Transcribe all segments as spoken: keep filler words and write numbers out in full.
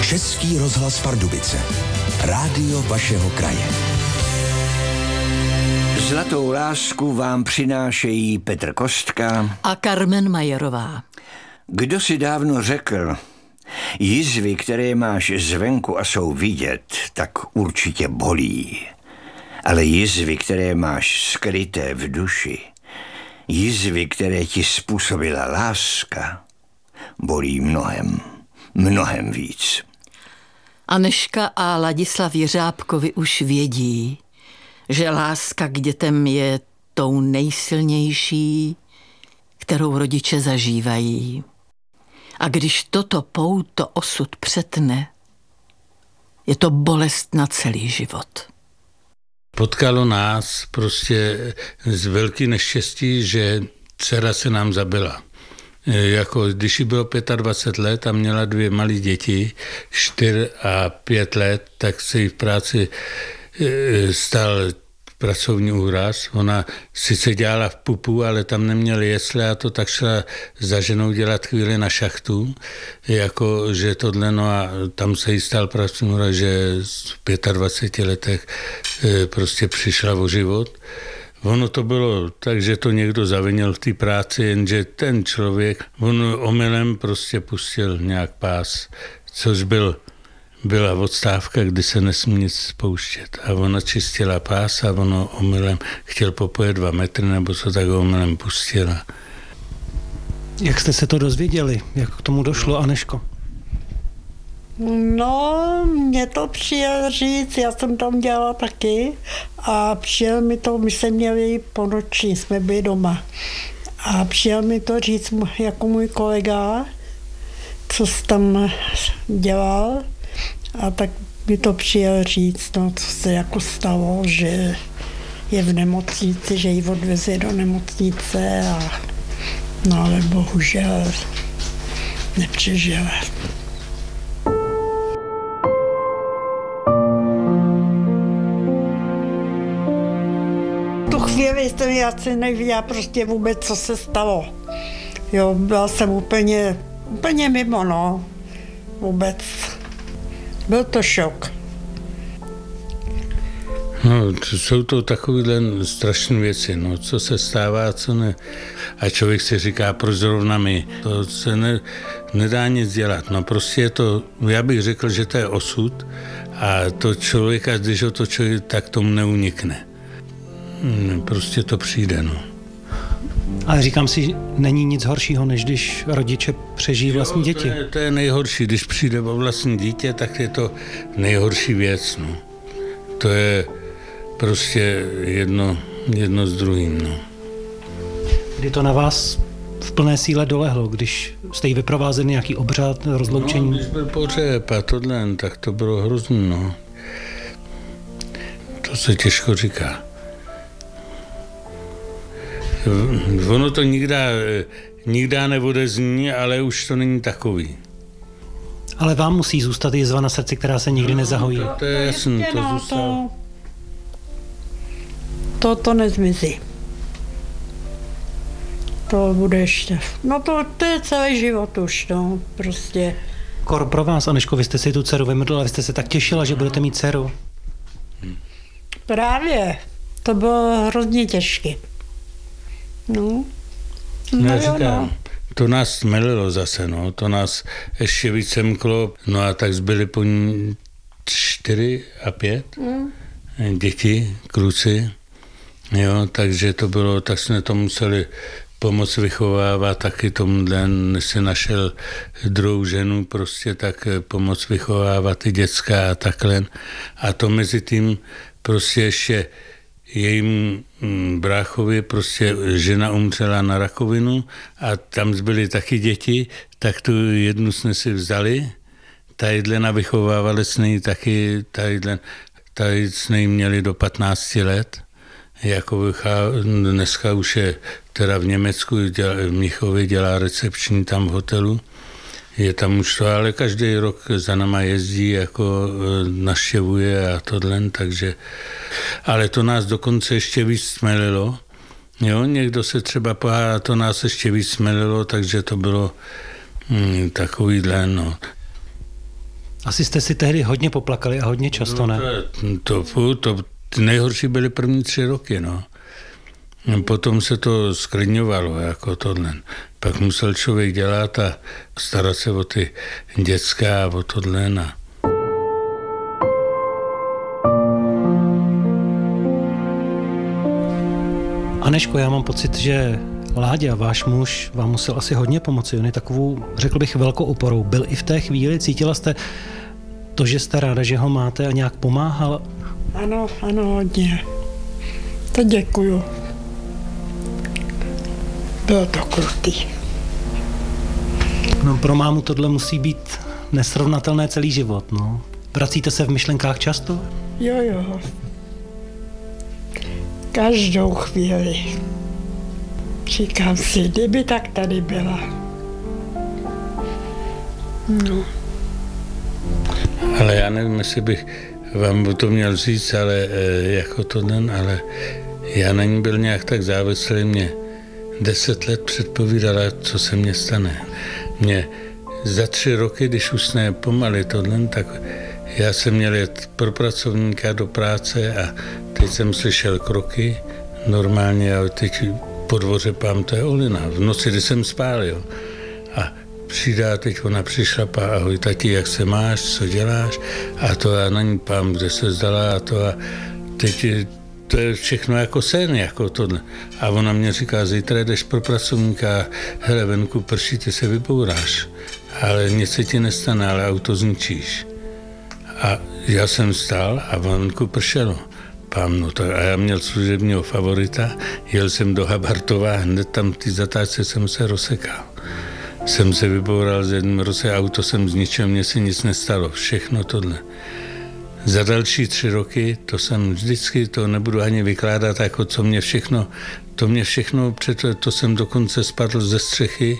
Český rozhlas Pardubice. Rádio vašeho kraje. Zlatou lásku vám přinášejí Petr Kostka a Carmen Majerová. Kdo si dávno řekl, jizvy, které máš zvenku a jsou vidět, tak určitě bolí. Ale jizvy, které máš skryté v duši, jizvy, které ti způsobila láska, bolí mnohem, mnohem víc. Anežka a Ladislav Jeřábkovi už vědí, že láska k dětem je tou nejsilnější, kterou rodiče zažívají. A když toto pouto osud přetne, je to bolest na celý život. Potkalo nás prostě z velký neštěstí, že dcera se nám zabila. Jako když jí bylo dvacet pět let a měla dvě malé děti, čtyři a pět let, tak se jí v práci stal pracovní úraz. Ona sice dělala v pupu, ale tam neměla jesle a to tak šla za ženou dělat chvíli na šachtu. Jako, že tohle, no a tam se jí stal pracovní úraz, že v dvaceti pěti letech prostě přišla o život. Ono to bylo tak, že to někdo zavinil v té práci, jenže ten člověk, on omylem prostě pustil nějak pás, což byl, byla odstávka, kdy se nesmí nic spouštět. A ona čistila pás a ono omylem chtěl popojet dva metry, nebo co tak omylem pustila. Jak jste se to dozvěděli? Jak k tomu došlo, Anežko? No, mě to přijel říct, já jsem tam dělala taky a přijel mi to, my jsme měli po noči, jsme byli doma a přijel mi to říct jako můj kolega, co jsi tam dělal a tak mi to přijel říct, no, co se jako stalo, že je v nemocnici, že ji odveze do nemocnice a no ale bohužel nepřežila. Chvíli jsem já si nevěděla prostě vůbec, co se stalo. Jo, byla jsem úplně, úplně mimo, no. Vůbec. Byl to šok. No, jsou to takovéhle strašné věci, no, co se stává, co ne. A člověk si říká, proč zrovna my. To se ne, nedá nic dělat. No prostě je to, já bych řekl, že to je osud a to člověka, když ho to člověk, tak tomu neunikne. Prostě to přijde, no. Ale říkám si, není nic horšího, než když rodiče přežijí vlastní děti. To je, to je nejhorší, když přijde o vlastní dítě, tak je to nejhorší věc, no. To je prostě jedno, jedno s druhým, no. Kdy to na vás v plné síle dolehlo, když jste jí vyprovázeli nějaký obřad, rozloučení? No, když byl pohřeb a tohle, tak to bylo hrozný, no. To se těžko říká. Ono to nikdy, nikdy neodezní, ale už to není takový. Ale vám musí zůstat jizva na srdci, která se nikdy no, nezahojí. To, to je jasný, to no, zůstalo. To, to nezmizí. To bude ještě. No to, to je celý život už, no, prostě. Kor pro vás, Anežko, vy jste si tu dceru vymrdla, vy jste se tak těšila, že budete mít dceru. Právě. To bylo hrozně těžké. No. No, já říkám, no. To nás smelilo zase, no, to nás ještě víc semklo, no a tak zbyli po ní čtyři a pět mm. děti, kluci, jo, takže to bylo, tak jsme to museli pomoct vychovávat, taky tomuhle, než si našel druhou ženu, prostě tak pomoct vychovávat ty děcka a takhle. A to mezi tím prostě ještě jejím bráchovi prostě žena umřela na rakovinu a tam zbyly taky děti, tak tu jednu jsme si vzali, tadyhle na vychovávali jsme ji taky, tadyhle, tady jsme ji měli do patnácti let, jako dneska už je teda v Německu, dělá, v Mnichově dělá recepční tam v hotelu, je tam už to, ale každý rok za náma jezdí, jako navštěvuje a tohle, takže, ale to nás dokonce ještě víc smelilo, jo, někdo se třeba pohádá, to nás ještě víc smelilo, takže to bylo hm, takovýhle, no. Asi jste si tehdy hodně poplakali a hodně často, ne? No, to, to, to nejhorší byly první tři roky, no. Potom se to sklidňovalo, jako tohle. Pak musel člověk dělat a starat se o ty dětská a o tohle. Na. Aneško, já mám pocit, že Láďa, váš muž, vám musel asi hodně pomoci. On je takovou, řekl bych, velkou oporou. Byl i v té chvíli, cítila jste to, že jste ráda, že ho máte a nějak pomáhal? Ano, ano, hodně. To děkuju. Bylo to krutý. No, pro mámu tohle musí být nesrovnatelné celý život, no. Vracíte se v myšlenkách často? Jo, jo. Každou chvíli. Říkám si, kdyby tak tady byla. No. Ale já nevím, jestli bych vám to měl říct, ale jako to den, ale já na ní byl nějak tak závislý, mě deset let předpovídala, co se mně stane. Mě za tři roky, když usne pomaly tohle, tak já jsem měl jet pro pracovníka do práce a teď jsem slyšel kroky normálně a teď po dvoře pám, to je Olina. V noci, kdy jsem spál, jo. A přijde a teď ona přišla, pá, ahoj tati, jak se máš, co děláš? A to já na ní pám, kde se zdala a to a teď to je všechno jako sen, jako tohle. A ona mě říká, zítra jdeš pro pracovníka, hele, venku prší, ty se vybouráš, ale nic se ti nestane, ale auto zničíš. A já jsem stál a venku pršelo. Pám, no to, a já měl služebního favorita, jel jsem do Habartova, hned tam v té zatáčce jsem se rozsekal. Jsem se vyboural z jedním roce, auto jsem zničil, mně se nic nestalo, všechno tohle. Za další tři roky, to jsem vždycky, to nebudu ani vykládat, jako co mě všechno, to mě všechno, přeto, to jsem dokonce spadl ze střechy,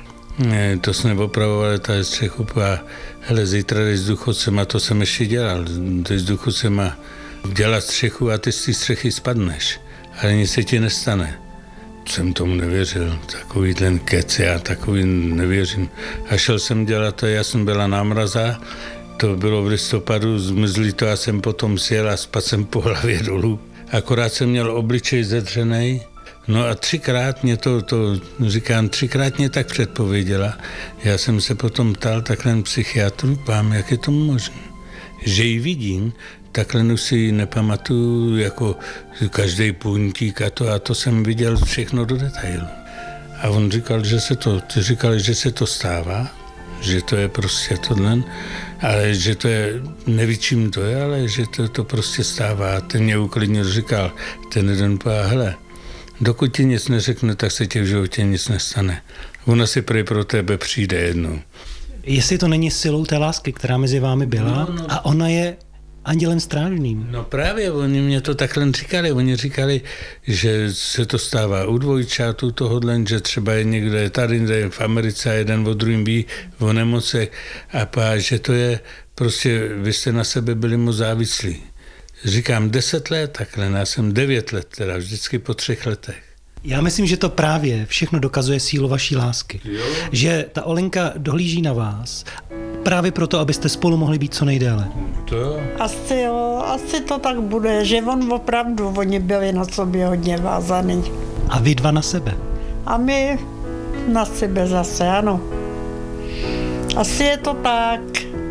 to jsme opravovali tady střechu a hele, zítra jdeš s důchodcem a to jsem ještě dělal, jdeš s důchodcem a dělat střechu a ty z té střechy spadneš, ale nic se ti nestane. Jsem tomu nevěřil, takový ten kec, já takový nevěřím. A šel jsem dělat to, já jsem byla námraza, to bylo v listopadu, zmizlý to, já jsem potom sjel a spadl jsem po hlavě dolů. Akorát jsem měl obličej zedřenej, no a třikrát mě to, to říkám, třikrát mě tak předpověděla. Já jsem se potom ptal takhle psychiatru, pám, jak je to možné, že ji vidím, takhle už si nepamatuju, jako každý půjntík a to, a to jsem viděl všechno do detailu. A on říkal, že se to, ty říkali, že se to stává, že to je prostě tohle, ale že to je, neví čím to je, ale že to, to prostě stává. A ten mě uklidnil, říkal, ten jeden pá, hele, dokud ti nic neřekne, tak se ti v životě nic nestane. Ona si prý pro tebe přijde jednou. Jestli to není silou té lásky, která mezi vámi byla, no, no. A ona je andělem strážným. No právě, oni mě to takhle říkali. Oni říkali, že se to stává u dvojčátů tohodle, že třeba je někde tady, je v Americe a jeden o druhým ví o nemocech a pá, že to je prostě, vy jste na sebe byli moc závislí. Říkám deset let takhle, já jsem devět let teda, vždycky po třech letech. Já myslím, že to právě všechno dokazuje sílu vaší lásky. Jo. Že ta Olenka dohlíží na vás právě proto, abyste spolu mohli být co nejdéle. To? Asi jo, asi to tak bude, že on opravdu, oni byli na sobě hodně vázaný. A vy dva na sebe. A my na sebe zase, ano. Asi je to tak.